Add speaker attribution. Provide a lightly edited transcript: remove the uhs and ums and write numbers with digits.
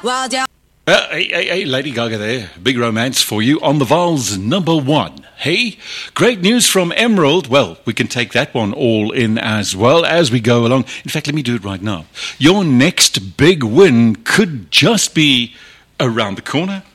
Speaker 1: Hey, Lady Gaga there. Big romance for you on the Vals #1. Hey, great news from Emerald. Well, we can take that one all in as well as we go along. In fact, let me do it right now. Your next big win could just be around the corner.